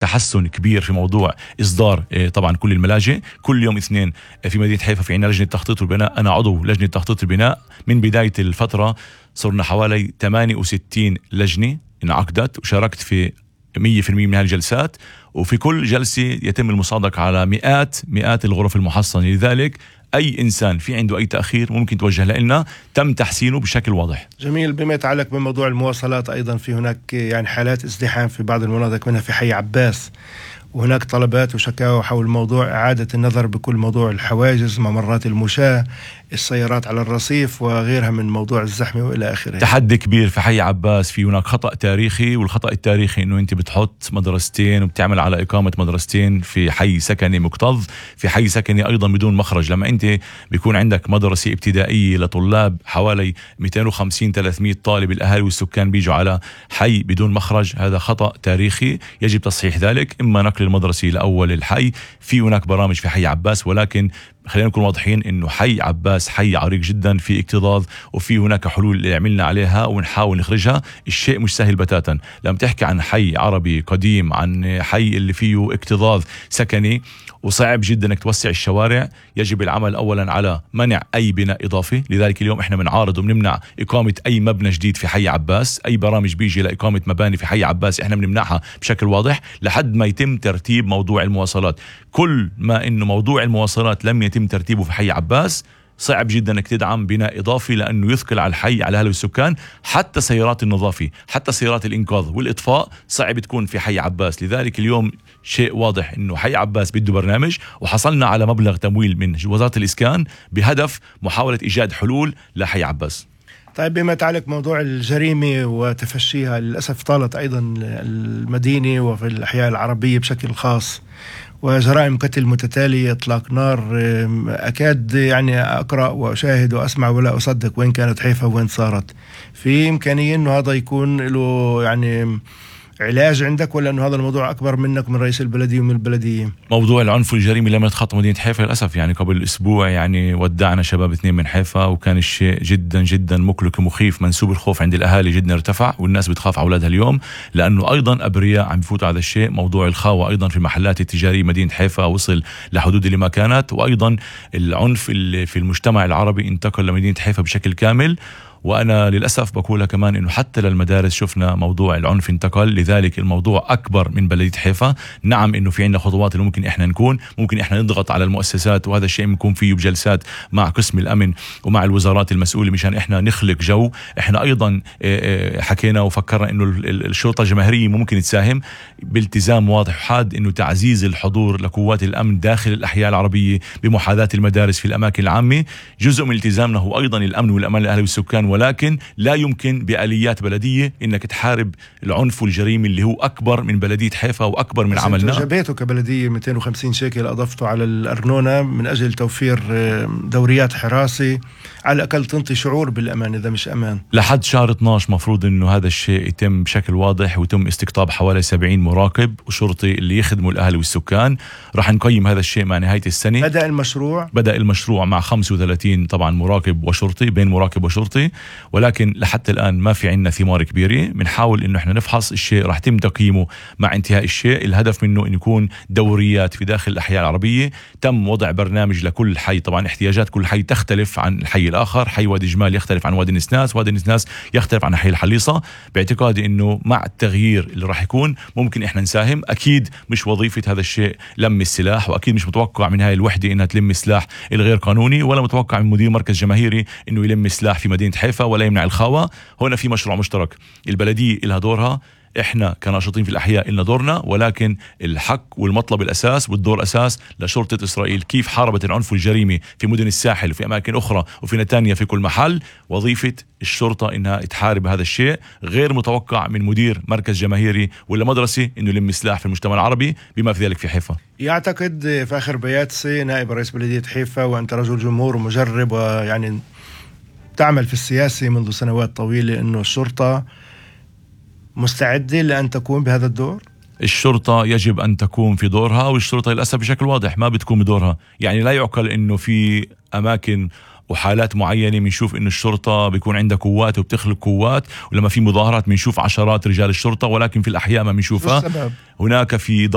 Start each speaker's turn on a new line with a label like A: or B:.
A: تحسن كبير في موضوع إصدار طبعا كل الملاجئ. كل يوم اثنين في مدينة حيفا في عنا لجنة تخطيط والبناء، أنا عضو لجنة تخطيط البناء. من بداية الفترة صرنا حوالي 68 لجنة انعقدت، وشاركت في 100% من هالجلسات، وفي كل جلسة يتم المصادقة على مئات الغرف المحصنة. لذلك أي إنسان في عنده أي تأخير ممكن توجه لنا، تم تحسينه بشكل واضح.
B: جميل. بما يتعلق بموضوع المواصلات أيضا في هناك يعني حالات ازدحام في بعض المناطق منها في حي عباس، وهناك طلبات وشكاوى حول موضوع إعادة النظر بكل موضوع الحواجز، ممرات المشاة، السيارات على الرصيف وغيرها من موضوع الزحمة وإلى آخره.
A: تحدي كبير في حي عباس. في هناك خطأ تاريخي، والخطأ التاريخي إنه أنت بتحط مدرستين وبتعمل على إقامة مدرستين في حي سكني مكتظ، في حي سكني أيضا بدون مخرج. لما أنت بيكون عندك مدرسة ابتدائية لطلاب حوالي 250-300 طالب، الأهالي والسكان بيجوا على حي بدون مخرج، هذا خطأ تاريخي يجب تصحيح ذلك. إما نقل المدرسة لأول الحي، في هناك برامج في حي عباس، ولكن خلينا نكون واضحين انه حي عباس حي عريق جدا، في اكتظاظ، وفي هناك حلول اللي عملنا عليها ونحاول نخرجها. الشيء مش سهل بتاتا. لما تحكي عن حي عربي قديم، عن حي اللي فيه اكتظاظ سكني وصعب جدا انك توسع الشوارع، يجب العمل اولا على منع اي بناء اضافي. لذلك اليوم احنا بنعارض وبنمنع اقامه اي مبنى جديد في حي عباس. اي برامج بيجي لاقامه مباني في حي عباس احنا بنمنعها بشكل واضح لحد ما يتم ترتيب موضوع المواصلات. كل ما انه موضوع المواصلات لم يتم ترتيبه في حي عباس، صعب جدا انك تدعم بناء اضافي، لانه يثقل على الحي، على اهل والسكان. حتى سيارات النظافه، حتى سيارات الانقاذ والاطفاء صعب تكون في حي عباس. لذلك اليوم شيء واضح انه حي عباس بده برنامج، وحصلنا على مبلغ تمويل من وزارة الإسكان بهدف محاولة إيجاد حلول لحي عباس.
B: طيب، بما يتعلق موضوع الجريمة وتفشيها، للأسف طالت أيضا المدينة وفي الأحياء العربية بشكل خاص، وجرائم قتل متتالية، إطلاق نار. أكاد يعني أقرأ وأشاهد وأسمع ولا أصدق وين كانت حيفا وين صارت. في إمكانية أنه هذا يكون له يعني علاج عندك، ولا أنه هذا الموضوع أكبر منك من رئيس البلدية ومن البلدية؟
A: موضوع العنف والجريمة لم يتخطى مدينة حيفا للأسف. يعني قبل أسبوع يعني ودعنا شباب 2 من حيفا، وكان الشيء جدا جدا مقلق ومخيف. منسوب الخوف عند الأهالي جدا ارتفع، والناس بتخاف على أولادها اليوم، لأنه أيضا أبرياء عم يفوتوا على هذا الشيء. موضوع الخاوة أيضا في المحلات التجارية مدينة حيفا وصل لحدود اللي ما كانت، وأيضا العنف اللي في المجتمع العربي انتقل لمدينة حيفا بشكل كامل. وأنا للأسف بقولها كمان إنه حتى للمدارس شفنا موضوع العنف انتقل. لذلك الموضوع أكبر من بلدية حيفا. نعم إنه في عندنا خطوات اللي ممكن إحنا نضغط على المؤسسات، وهذا الشيء بنكون فيه بجلسات مع قسم الأمن ومع الوزارات المسؤولة مشان إحنا نخلق جو. إحنا أيضا حكينا وفكرنا إنه الشرطة الجماهيرية ممكن تساهم بالتزام واضح وحاد، إنه تعزيز الحضور لقوات الأمن داخل الأحياء العربية بمحاذاة المدارس في الأماكن العامة. جزء من التزامنا هو أيضا الأمن والأمان للأهل والسكان، ولكن لا يمكن بآليات بلدية إنك تحارب العنف والجريمة اللي هو أكبر من بلدية حيفا وأكبر من عملنا.
B: جابته كبلدية 250 شيكل أضفته على الأرنونة من أجل توفير دوريات حراسة على الأقل تنطي شعور بالأمان، إذا مش أمان.
A: لحد شهر 12 مفروض إنه هذا الشيء يتم بشكل واضح، ويتم استقطاب حوالي 70 مراقب وشرطي اللي يخدموا الأهل والسكان. راح نقيم هذا الشيء مع نهاية السنة. بدأ المشروع مع 35 طبعا مراقب وشرطي، بين مراقب وشرطي، ولكن لحتى الآن ما في عندنا ثمار كبيرة. بنحاول إنه إحنا نفحص الشيء، راح يتم تقييمه مع انتهاء الشيء. الهدف منه إنه يكون دوريات في داخل الأحياء العربية. تم وضع برنامج لكل حي، طبعا احتياجات كل حي تختلف عن الحي الآخر. حي وادي جمال يختلف عن وادي النسناس، وادي النسناس يختلف عن حي الحليصة. باعتقادي إنه مع التغيير اللي راح يكون ممكن إحنا نساهم. أكيد مش وظيفة هذا الشيء لم السلاح، وأكيد مش متوقع من هاي الوحدة إنها تلم السلاح الغير قانوني، ولا متوقع من مدير مركز جماهيري إنه يلم السلاح في مدينة حيفا ولا يمنع الخاوة. هنا في مشروع مشترك، البلدية لها دورها، احنا كناشطين في الأحياء لنا دورنا، ولكن الحق والمطلب الأساس والدور أساس لشرطة إسرائيل. كيف حاربت العنف والجريمة في مدن الساحل وفي أماكن أخرى وفي نتانيا في كل محل، وظيفة الشرطة إنها تحارب هذا الشيء. غير متوقع من مدير مركز جماهيري ولا مدرسة إنه يلم سلاح في المجتمع العربي بما في ذلك في حيفا.
B: يعتقد في آخر بياتسي نائب رئيس بلدية حيفا، وأنت رجل جمهور ومجرب ويعني تعمل في السياسة منذ سنوات طويلة، إنه الشرطة مستعدة لأن تكون بهذا الدور؟
A: الشرطة يجب أن تكون في دورها، والشرطة للأسف بشكل واضح ما بتكون بدورها. يعني لا يعقل إنه في أماكن وحالات معينة بنشوف إنه الشرطة بيكون عندها قوات وبتخلق قوات، ولما في مظاهرات بنشوف عشرات رجال الشرطة، ولكن في الأحياء ما بنشوفها. هناك في